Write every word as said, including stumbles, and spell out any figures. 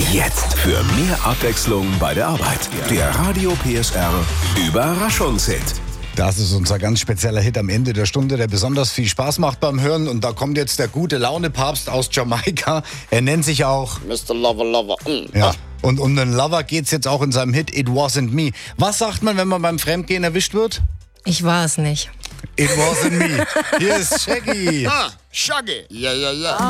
Jetzt für mehr Abwechslung bei der Arbeit. Der Radio P S R Überraschungshit. Das ist unser ganz spezieller Hit am Ende der Stunde, der besonders viel Spaß macht beim Hören. Und da kommt jetzt der gute Laune-Papst aus Jamaika. Er nennt sich auch Mister Lover Lover. Mm. Ja. Ah. Und um den Lover geht's jetzt auch in seinem Hit It Wasn't Me. Was sagt man, wenn man beim Fremdgehen erwischt wird? Ich war es nicht. It wasn't me. Hier ist Shaggy. Ah, Shaggy. Ja, ja, ja.